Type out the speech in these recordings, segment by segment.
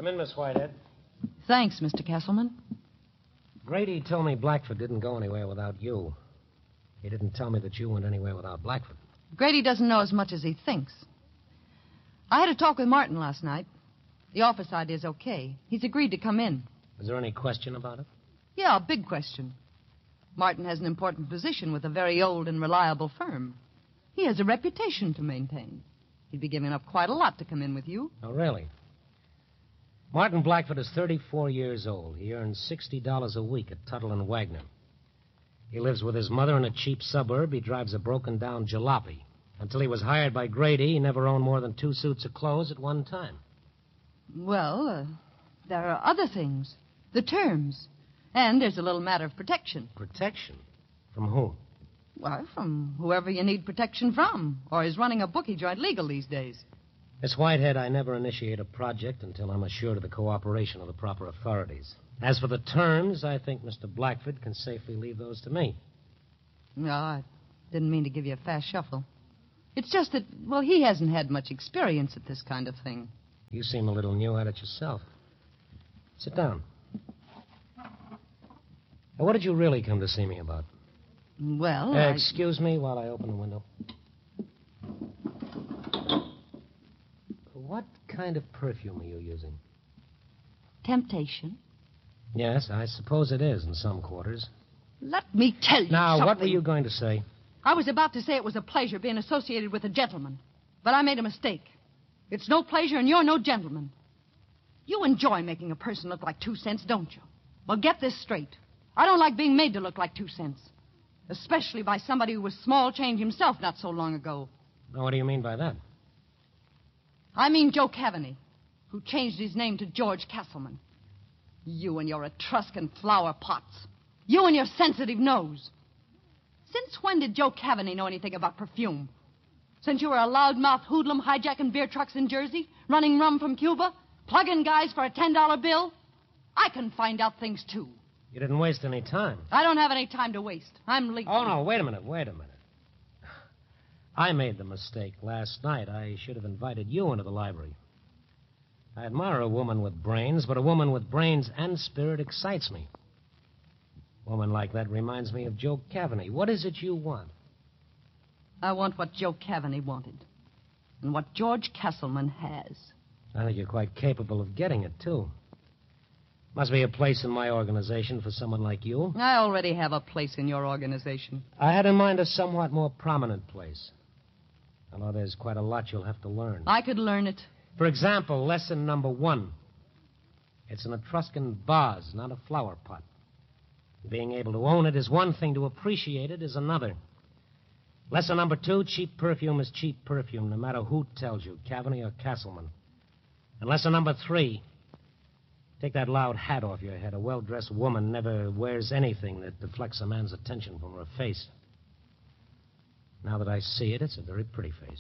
Come in, Miss Whitehead. Thanks, Mr. Kesselman. Grady told me Blackford didn't go anywhere without you. He didn't tell me that you went anywhere without Blackford. Grady doesn't know as much as he thinks. I had a talk with Martin last night. The office idea's okay. He's agreed to come in. Is there any question about it? Yeah, a big question. Martin has an important position with a very old and reliable firm. He has a reputation to maintain. He'd be giving up quite a lot to come in with you. Oh, really? Martin Blackford is 34 years old. He earns $60 a week at Tuttle and Wagner. He lives with his mother in a cheap suburb. He drives a broken-down jalopy. Until he was hired by Grady, he never owned more than 2 suits of clothes at one time. Well, there are other things. The terms. And there's a little matter of protection. Protection? From whom? Well, from whoever you need protection from, or is running a bookie joint legal these days. Miss Whitehead, I never initiate a project until I'm assured of the cooperation of the proper authorities. As for the terms, I think Mr. Blackford can safely leave those to me. No, I didn't mean to give you a fast shuffle. It's just that, well, he hasn't had much experience at this kind of thing. You seem a little new at it yourself. Sit down. Now, what did you really come to see me about? Well, Excuse me while I open the window. What kind of perfume are you using? Temptation. Yes, I suppose it is in some quarters. Let me tell you Now, something. what were you going to say? I was about to say it was a pleasure being associated with a gentleman, but I made a mistake. It's no pleasure and you're no gentleman. You enjoy making a person look like 2 cents, don't you? Well, get this straight. I don't like being made to look like 2 cents, especially by somebody who was small change himself not so long ago. Now, what do you mean by that? I mean Joe Cavaney, who changed his name to George Castleman. You and your Etruscan flower pots. You and your sensitive nose. Since when did Joe Cavaney know anything about perfume? Since you were a loudmouth hoodlum hijacking beer trucks in Jersey, running rum from Cuba, plugging guys for a $10 bill? I can find out things, too. You didn't waste any time. I don't have any time to waste. I'm leaving. Oh, no, wait a minute. I made the mistake last night. I should have invited you into the library. I admire a woman with brains, but a woman with brains and spirit excites me. A woman like that reminds me of Joe Cavaney. What is it you want? I want what Joe Cavaney wanted, and what George Castleman has. I think you're quite capable of getting it, too. Must be a place in my organization for someone like you. I already have a place in your organization. I had in mind a somewhat more prominent place. Although there's quite a lot you'll have to learn. I could learn it. For example, lesson number 1. It's an Etruscan vase, not a flower pot. Being able to own it is one thing. To appreciate it is another. Lesson number 2, cheap perfume is cheap perfume, no matter who tells you, Cavaney or Castleman. And lesson number 3, take that loud hat off your head. A well-dressed woman never wears anything that deflects a man's attention from her face. Now that I see it, it's a very pretty face.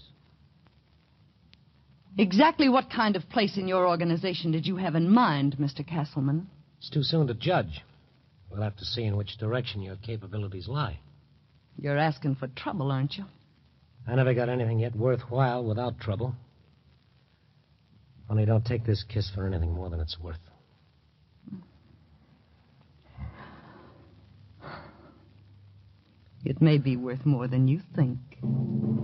Exactly what kind of place in your organization did you have in mind, Mr. Castleman? It's too soon to judge. We'll have to see in which direction your capabilities lie. You're asking for trouble, aren't you? I never got anything yet worthwhile without trouble. Only don't take this kiss for anything more than it's worth. It may be worth more than you think.